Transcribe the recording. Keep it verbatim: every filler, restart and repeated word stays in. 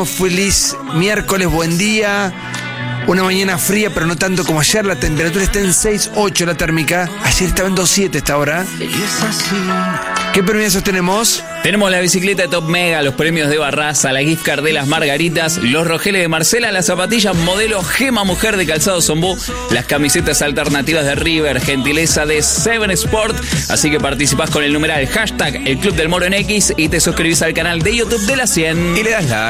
Feliz miércoles, buen día. Una mañana fría, pero no tanto como ayer. La temperatura está en seis ocho la térmica. Ayer estaba en dos siete esta hora. ¿Qué premios tenemos? Tenemos la bicicleta de Top Mega, los premios de Barraza, la gift card de las Margaritas, los rojeles de Marcela, las zapatillas modelo Gema Mujer de Calzado Zombú, las camisetas alternativas de River, gentileza de Seven Sport. Así que participás con el numeral hashtag El Club del Moro en X y te suscribís al canal de YouTube de la cien. Y le das like.